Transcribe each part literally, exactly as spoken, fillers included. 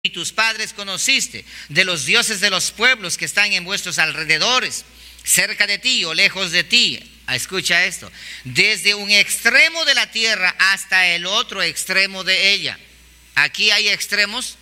y tus padres conociste, de los dioses de los pueblos que están en vuestros alrededores, cerca de ti o lejos de ti. Escucha esto, desde un extremo de la tierra hasta el otro extremo de ella. Aquí hay extremos.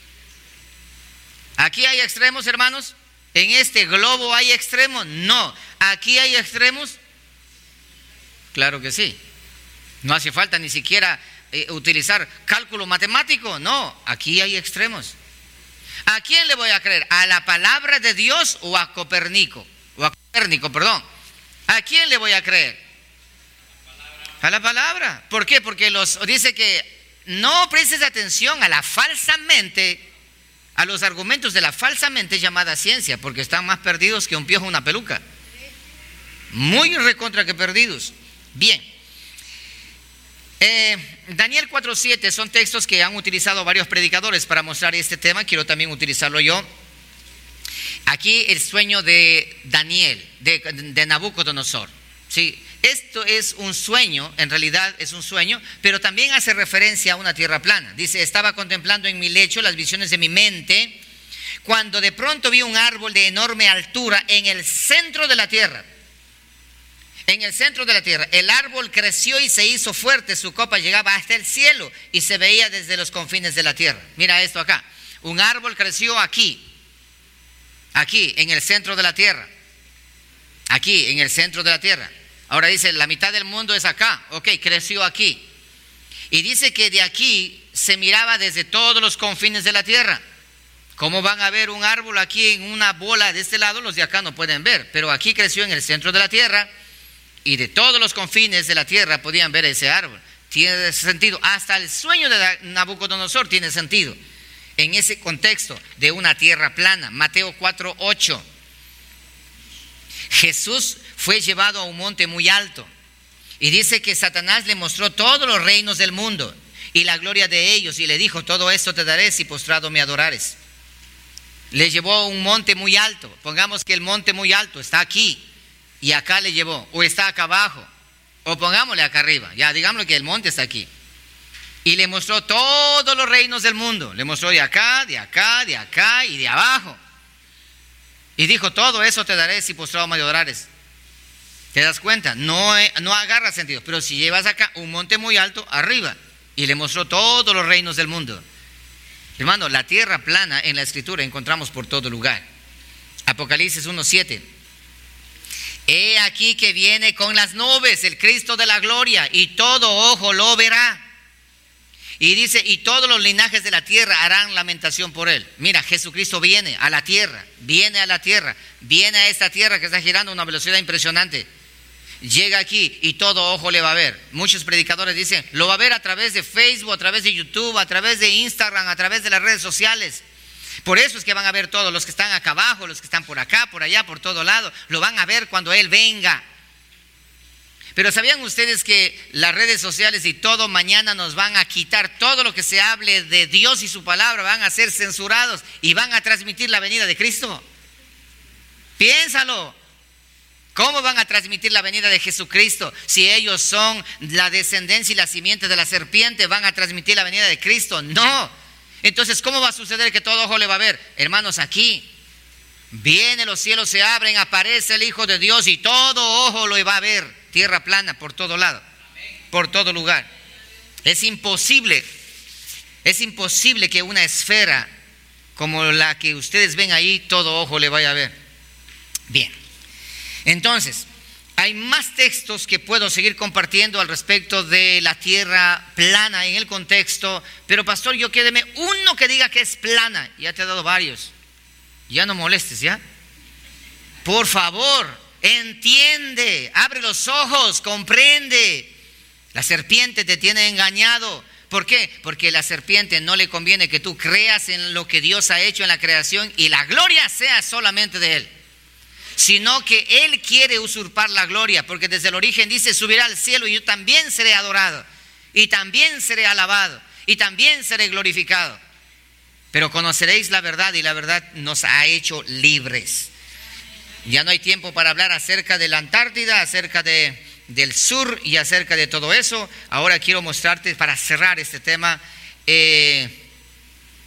Aquí hay extremos, hermanos. En este globo hay extremos. No, aquí hay extremos. Claro que sí. No hace falta ni siquiera eh, utilizar cálculo matemático. No, aquí hay extremos. ¿A quién le voy a creer? ¿A la palabra de Dios o a Copérnico? O a Copérnico, perdón. ¿A quién le voy a creer? A la palabra. ¿Por qué? Porque los dice que no prestes atención a la falsa mente, a los argumentos de la falsa mente llamada ciencia, porque están más perdidos que un piojo en una peluca. Muy recontra que perdidos. Bien. Eh, Daniel cuatro siete son textos que han utilizado varios predicadores para mostrar este tema. Quiero también utilizarlo yo. Aquí el sueño de Daniel, de, de Nabucodonosor. Sí, esto es un sueño, en realidad es un sueño, pero también hace referencia a una tierra plana. Dice, estaba contemplando en mi lecho las visiones de mi mente, cuando de pronto vi un árbol de enorme altura en el centro de la tierra. En el centro de la tierra, el árbol creció y se hizo fuerte, su copa llegaba hasta el cielo y se veía desde los confines de la tierra. Mira esto acá, un árbol creció aquí. Aquí, en el centro de la tierra. Aquí, en el centro de la tierra. Ahora dice, la mitad del mundo es acá. Ok, creció aquí. Y dice que de aquí se miraba desde todos los confines de la tierra. ¿Cómo van a ver un árbol aquí en una bola de este lado? Los de acá no pueden ver. Pero aquí creció en el centro de la tierra. Y de todos los confines de la tierra podían ver ese árbol. Tiene sentido. Hasta el sueño de Nabucodonosor tiene sentido. En ese contexto de una tierra plana. Mateo cuatro ocho. Jesús fue llevado a un monte muy alto y dice que Satanás le mostró todos los reinos del mundo y la gloria de ellos y le dijo, todo esto te daré si postrado me adorares. Le llevó a un monte muy alto. Pongamos que el monte muy alto está aquí y acá le llevó, o está acá abajo, o pongámosle acá arriba, ya digámosle que el monte está aquí. Y le mostró todos los reinos del mundo. Le mostró de acá, de acá, de acá y de abajo. Y dijo, todo eso te daré si postrado me adorares. ¿Te das cuenta? No, no agarra sentido. Pero si llevas acá un monte muy alto, arriba. Y le mostró todos los reinos del mundo. Hermano, la tierra plana en la escritura encontramos por todo lugar. Apocalipsis uno siete. He aquí que viene con las nubes el Cristo de la gloria y todo ojo lo verá. Y dice, y todos los linajes de la tierra harán lamentación por él. Mira, Jesucristo viene a la tierra, viene a la tierra, viene a esta tierra que está girando a una velocidad impresionante. Llega aquí y todo ojo le va a ver. Muchos predicadores dicen, lo va a ver a través de Facebook, a través de YouTube, a través de Instagram, a través de las redes sociales. Por eso es que van a ver todos, los que están acá abajo, los que están por acá, por allá, por todo lado. Lo van a ver cuando él venga. Pero ¿sabían ustedes que las redes sociales y todo mañana nos van a quitar todo lo que se hable de Dios y su palabra? Van a ser censurados y van a transmitir la venida de Cristo. Piénsalo. ¿Cómo van a transmitir la venida de Jesucristo? Si ellos son la descendencia y la simiente de la serpiente, ¿van a transmitir la venida de Cristo? No. Entonces, ¿cómo va a suceder que todo ojo le va a ver? Hermanos, aquí viene, los cielos se abren, aparece el Hijo de Dios y todo ojo lo va a ver. Tierra plana por todo lado, por todo lugar. Es imposible, es imposible que una esfera como la que ustedes ven ahí, todo ojo le vaya a ver. Bien, entonces, hay más textos que puedo seguir compartiendo al respecto de la tierra plana en el contexto, pero pastor, yo quédeme uno que diga que es plana. Ya te he dado varios, ya no molestes, ¿ya? Por favor. Entiende, abre los ojos, comprende. La serpiente te tiene engañado. ¿Por qué? Porque a la serpiente no le conviene que tú creas en lo que Dios ha hecho en la creación y la gloria sea solamente de Él, sino que Él quiere usurpar la gloria, porque desde el origen dice, subirá al cielo y yo también seré adorado, y también seré alabado, y también seré glorificado. Pero conoceréis la verdad y la verdad nos ha hecho libres. Ya no hay tiempo para hablar acerca de la Antártida, acerca de, del sur y acerca de todo eso. Ahora quiero mostrarte, para cerrar este tema, eh,